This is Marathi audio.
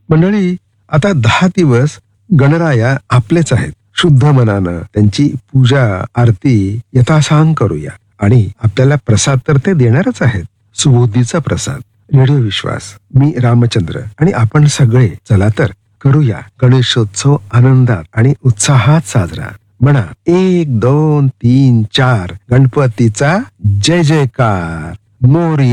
मंडळी, आता 10 दिवस गणराया आपलेच आहेत. शुद्ध मनानं त्यांची पूजा आरती यथासांग करूया. आणि आपल्याला प्रसाद तर ते देणारच आहेत, सुबुद्धीचा प्रसाद. रेडिओ विश्वास, मी रामचंद्र आणि आपण सगळे चला तर करूया गणेशोत्सव आनंदात आणि उत्साहात साजरा. म्हणा 1 2 3 4 गणपतीचा जय जयकार. मोरया.